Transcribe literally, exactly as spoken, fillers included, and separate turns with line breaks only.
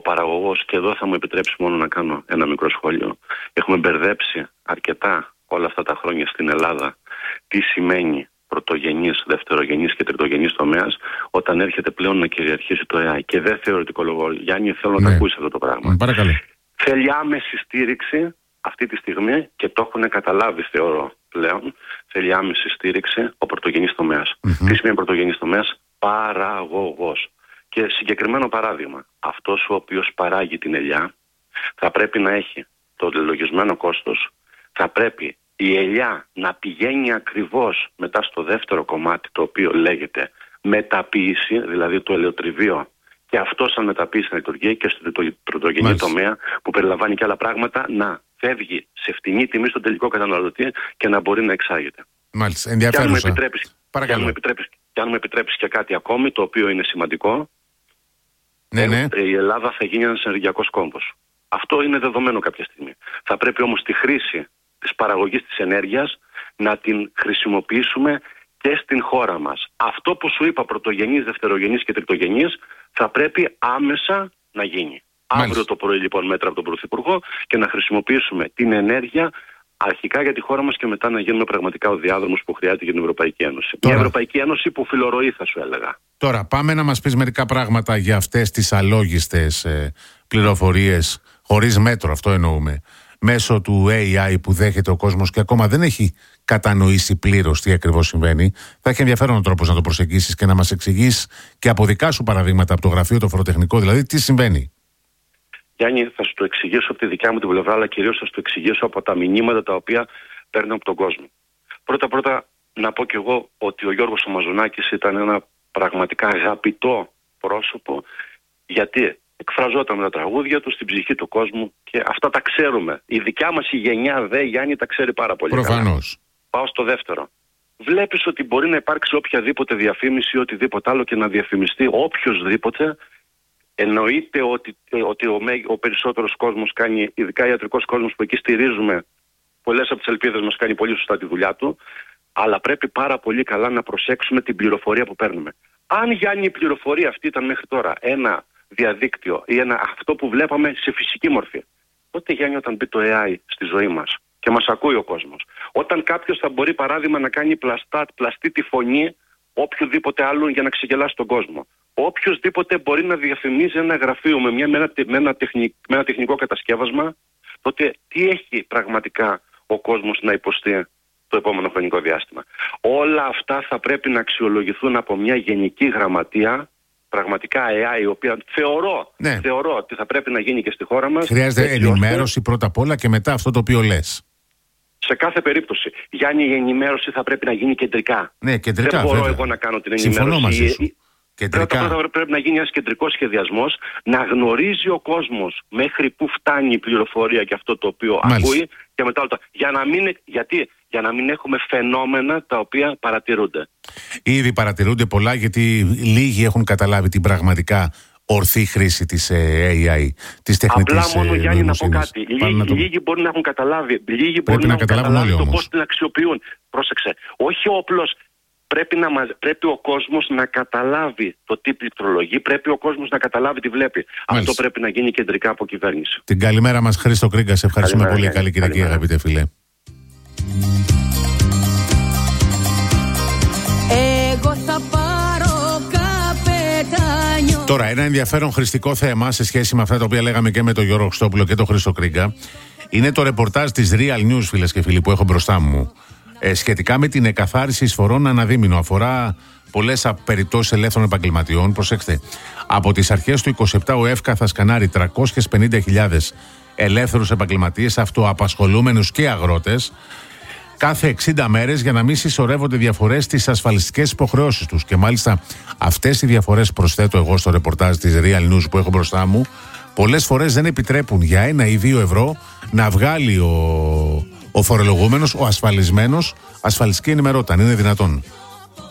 παραγωγός, και εδώ θα μου επιτρέψει μόνο να κάνω ένα μικρό σχόλιο, έχουμε μπερδέψει αρκετά όλα αυτά τα χρόνια στην Ελλάδα τι σημαίνει πρωτογενής, δευτερογενής και τριτογενής τομέας όταν έρχεται πλέον να κυριαρχήσει το ΕΑΙ. Και δεν θεωρητικολογώ, Γιάννη, θέλω να
ναι.
το ακούσει αυτό το πράγμα.
Παρακαλώ.
Θέλει άμεση στήριξη αυτή τη στιγμή και το έχουν καταλάβει, θεωρώ πλέον. Θέλει άμεση στήριξη ο πρωτογενής τομέας. Mm-hmm. Τι σημαίνει πρωτογενής τομέας? Παραγωγός. Και συγκεκριμένο παράδειγμα, αυτός ο οποίος παράγει την ελιά θα πρέπει να έχει το λογισμένο κόστος, θα πρέπει η ελιά να πηγαίνει ακριβώς μετά στο δεύτερο κομμάτι, το οποίο λέγεται μεταποίηση, δηλαδή το ελαιοτριβείο, και αυτό σαν μεταποίηση να λειτουργεί και στο πρωτογενή τομέα που περιλαμβάνει και άλλα πράγματα, να φεύγει σε φτηνή τιμή στον τελικό καταναλωτή και να μπορεί να εξάγεται.
Μάλιστα, ενδιαφέρουσα.
Και αν μου επιτρέπεις, και αν μου επιτρέπεις, και αν μου επιτρέπεις και κάτι ακόμη, το οποίο είναι σημαντικό,
ναι, ναι.
η Ελλάδα θα γίνει ένας ενεργειακός κόμβος. Αυτό είναι δεδομένο κάποια στιγμή. Θα πρέπει όμως τη χρήση της παραγωγής της ενέργειας να την χρησιμοποιήσουμε και στην χώρα μας. Αυτό που σου είπα, πρωτογενής, δευτερογενής και τριτογενής, θα πρέπει άμεσα να γίνει. Μάλιστα. Αύριο το πρωί λοιπόν μέτρα από τον Πρωθυπουργό και να χρησιμοποιήσουμε την ενέργεια αρχικά για τη χώρα μας και μετά να γίνουμε πραγματικά ο διάδρομος που χρειάζεται για την Ευρωπαϊκή Ένωση. Τώρα, μια Ευρωπαϊκή Ένωση που φιλορροεί, θα σου έλεγα.
Τώρα πάμε να μας πεις μερικά πράγματα για αυτές τις αλόγιστες ε, πληροφορίες, χωρίς μέτρο, αυτό εννοούμε, μέσω του έι άι που δέχεται ο κόσμος και ακόμα δεν έχει κατανοήσει πλήρως τι ακριβώς συμβαίνει. Θα έχει ενδιαφέρον ο τρόπος να το προσεγγίσεις και να μας εξηγείς και από δικά σου παραδείγματα από το γραφείο το φοροτεχνικό, δηλαδή τι συμβαίνει.
Γιάννη, θα σου το εξηγήσω από τη δικιά μου την πλευρά, αλλά κυρίως θα σου το εξηγήσω από τα μηνύματα τα οποία παίρνω από τον κόσμο. Πρώτα-πρώτα να πω κι εγώ ότι ο Γιώργος ο Μαζονάκης ήταν ένα πραγματικά αγαπητό πρόσωπο, γιατί εκφραζόταν με τα τραγούδια του στην ψυχή του κόσμου και αυτά τα ξέρουμε. Η δικιά μας η γενιά, δε Γιάννη, τα ξέρει πάρα πολύ.
Προφανώς.
Καλά. Πάω στο δεύτερο. Βλέπεις ότι μπορεί να υπάρξει οποιαδήποτε διαφήμιση ή οτιδήποτε άλλο και να διαφημιστεί οποιοσδήποτε. Εννοείται ότι, ότι ο, ο περισσότερος κόσμος κάνει, ειδικά ιατρικός κόσμος που εκεί στηρίζουμε πολλές από τις ελπίδες μας, κάνει πολύ σωστά τη δουλειά του, αλλά πρέπει πάρα πολύ καλά να προσέξουμε την πληροφορία που παίρνουμε. Αν, Γιάννη, η πληροφορία αυτή ήταν μέχρι τώρα ένα διαδίκτυο ή ένα, αυτό που βλέπαμε σε φυσική μορφή, τότε, Γιάννη, όταν μπει το έι άι στη ζωή μας και μας ακούει ο κόσμος, όταν κάποιος θα μπορεί, παράδειγμα, να κάνει πλαστά, πλαστή τη φωνή οποιοδήποτε άλλον για να ξεγελάσει τον κόσμο, οποιοσδήποτε μπορεί να διαφημίζει ένα γραφείο με, μια, με, ένα, με, ένα τεχνικ, με ένα τεχνικό κατασκεύασμα, τότε τι έχει πραγματικά ο κόσμος να υποστεί το επόμενο χρονικό διάστημα? Όλα αυτά θα πρέπει να αξιολογηθούν από μια γενική γραμματεία, πραγματικά έι άι, η οποία θεωρώ, ναι. θεωρώ ότι θα πρέπει να γίνει και στη χώρα μας.
Χρειάζεται ενημέρωση πρώτα απ' όλα και μετά αυτό το οποίο λες.
Σε κάθε περίπτωση. Γιάννη, η ενημέρωση θα πρέπει να γίνει κεντρικά.
Ναι, κεντρικά.
Δεν μπορώ
βέβαια.
εγώ να κάνω την ενημέρωση.
Συμφωνώ μαζί σου.
Πρώτα πρώτα πρέπει να γίνει ένας κεντρικός σχεδιασμός, να γνωρίζει ο κόσμος μέχρι που φτάνει η πληροφορία και αυτό το οποίο Μάλιστα. ακούει και μετά όλα τα... Για να μην, γιατί, για να μην έχουμε φαινόμενα τα οποία παρατηρούνται.
Ήδη παρατηρούνται πολλά, γιατί λίγοι έχουν καταλάβει την πραγματικά ορθή χρήση της έι άι, της τεχνητής νοημοσύνης.
Απλά μόνο, Γιάννη, να πω κάτι. Λίγοι, το... λίγοι μπορεί να έχουν καταλάβει, λίγοι μπορεί να, να έχουν καταλάβει το πώς την αξιοποιούν. Πρόσεξε, όχι όπλος. Πρέπει, να, πρέπει ο κόσμος να καταλάβει το τι πληκτρολογεί, πρέπει ο κόσμος να καταλάβει τι βλέπει. Μάλιστα. Αυτό πρέπει να γίνει κεντρικά από κυβέρνηση.
Την καλημέρα μας, Χρήστο Κρίγκα. Σε ευχαριστούμε καλημέρα, πολύ. Καλή Κυριακή, αγαπητέ φίλε. Εγώ θα πάρω καπετάνιο. Τώρα, ένα ενδιαφέρον χρηστικό θέμα σε σχέση με αυτά τα οποία λέγαμε και με τον Γιώργο Χριστόπουλο και τον Χρήστο Κρίγκα είναι το ρεπορτάζ της Real News, φίλες και φίλοι, που έχω μπροστά μου. Ε, σχετικά με την εκαθάριση εισφορών αναδίμηνο. Αφορά πολλές περιπτώσεις ελεύθερων επαγγελματιών. Προσέξτε, από τις αρχές του είκοσι επτά ο ΕΦΚΑ θα σκανάρει τριακόσιες πενήντα χιλιάδες ελεύθερους επαγγελματίες, αυτοαπασχολούμενους και αγρότες, κάθε εξήντα μέρες για να μην συσσωρεύονται διαφορές στις ασφαλιστικές υποχρεώσεις τους. Και μάλιστα αυτές οι διαφορές, προσθέτω εγώ στο ρεπορτάζ της Real News που έχω μπροστά μου, πολλές φορές δεν επιτρέπουν για ένα ή δύο ευρώ να βγάλει ο, ο φορολογούμενος, ο ασφαλισμένος, ασφαλιστική ενημερότητα. Είναι δυνατόν?